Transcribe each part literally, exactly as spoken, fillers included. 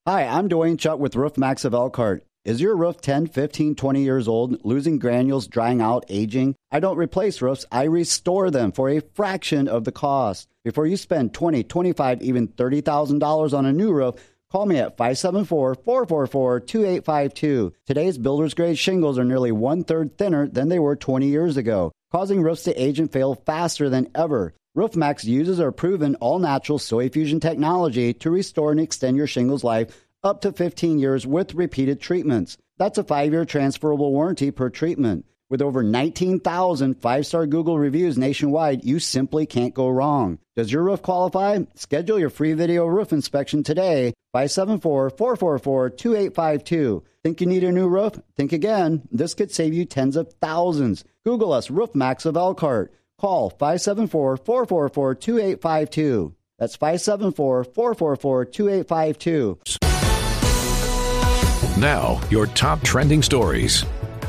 Hi, I'm Dwayne Chuck with Roof Max of Elkhart. Is your roof ten, fifteen, twenty years old, losing granules, drying out, aging? I don't replace roofs, I restore them for a fraction of the cost. Before you spend twenty thousand dollars, twenty-five thousand dollars, even thirty thousand dollars on a new roof, call me at five seven four, four four four, two eight five two. Today's builder's grade shingles are nearly one-third thinner than they were twenty years ago, causing roofs to age and fail faster than ever. RoofMax uses our proven all-natural soil fusion technology to restore and extend your shingles life up to fifteen years with repeated treatments. That's a five-year transferable warranty per treatment. With over nineteen thousand five-star Google reviews nationwide, you simply can't go wrong. Does your roof qualify? Schedule your free video roof inspection today, five seven four, four four four, two eight five two. Think you need a new roof? Think again. This could save you tens of thousands. Google us, RoofMax of Elkhart. Call five seven four, four four four, two eight five two. That's five seven four, four four four, two eight five two. Now, your top trending stories.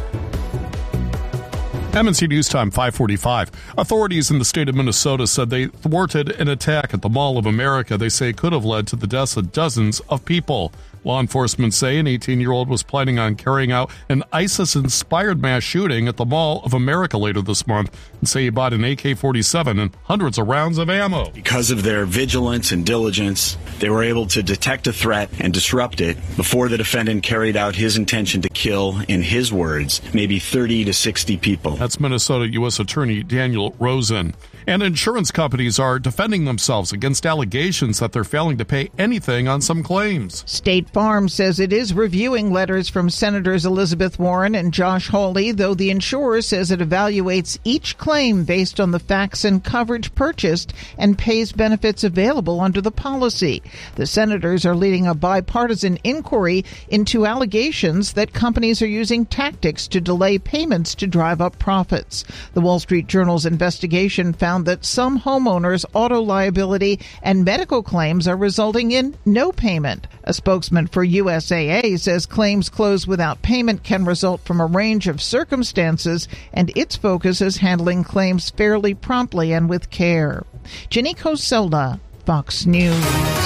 M N C News Time, five forty-five. Authorities in the state of Minnesota said they thwarted an attack at the Mall of America they say could have led to the deaths of dozens of people. Law enforcement say an eighteen-year-old was planning on carrying out an ISIS-inspired mass shooting at the Mall of America later this month and say he bought an A K forty-seven and hundreds of rounds of ammo. Because of their vigilance and diligence, they were able to detect a threat and disrupt it before the defendant carried out his intention to kill, in his words, maybe thirty to sixty people. That's Minnesota U S Attorney Daniel Rosen. And insurance companies are defending themselves against allegations that they're failing to pay anything on some claims. State Farm says it is reviewing letters from Senators Elizabeth Warren and Josh Hawley, though the insurer says it evaluates each claim based on the facts and coverage purchased and pays benefits available under the policy. The senators are leading a bipartisan inquiry into allegations that companies are using tactics to delay payments to drive up profits. The Wall Street Journal's investigation found that some homeowners' auto liability and medical claims are resulting in no payment. A spokesman for U S A A says claims closed without payment can result from a range of circumstances, and its focus is handling claims fairly promptly and with care. Jenny Coselda, Fox News.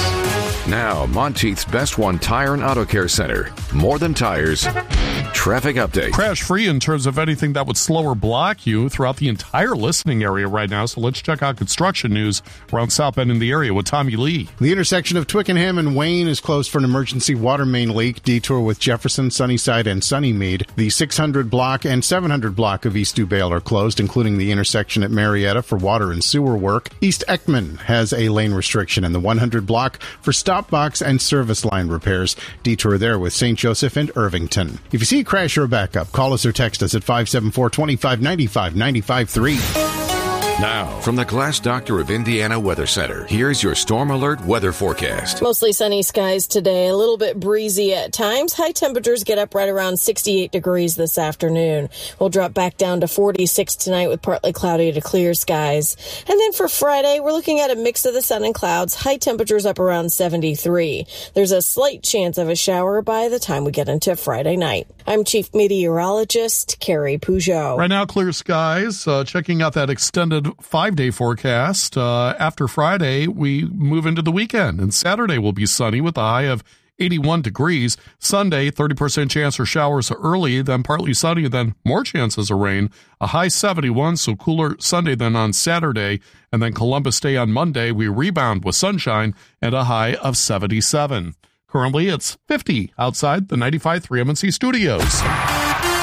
Now, Monteith's Best One Tire and Auto Care Center. More than tires. Traffic update. Crash free in terms of anything that would slow or block you throughout the entire listening area right now. So let's check out construction news around South Bend in the area with Tommy Lee. The intersection of Twickenham and Wayne is closed for an emergency water main leak. Detour with Jefferson, Sunnyside, and Sunnymead. The six hundred block and seven hundred block of East Dubale are closed, including the intersection at Marietta for water and sewer work. East Ekman has a lane restriction, and the one hundred block for stop box and service line repairs. Detour there with Saint Joseph and Irvington. If you see a crash or a backup, call us or text us at five seven four, two five nine five, nine five three. Now, from the Glass Doctor of Indiana Weather Center, here's your Storm Alert weather forecast. Mostly sunny skies today, a little bit breezy at times. High temperatures get up right around sixty-eight degrees this afternoon. We'll drop back down to forty-six tonight with partly cloudy to clear skies. And then for Friday, we're looking at a mix of the sun and clouds. High temperatures up around seventy-three. There's a slight chance of a shower by the time we get into Friday night. I'm Chief Meteorologist Carrie Peugeot. Right now, clear skies. Uh, checking out that extended five-day forecast. Uh, after Friday, we move into the weekend, and Saturday will be sunny with a high of eighty-one degrees. Sunday, thirty percent chance for showers early, then partly sunny, then more chances of rain. A high seventy-one, so cooler Sunday than on Saturday. And then Columbus Day on Monday, we rebound with sunshine and a high of seventy-seven. Currently, it's fifty outside the ninety-five point three M N C studios.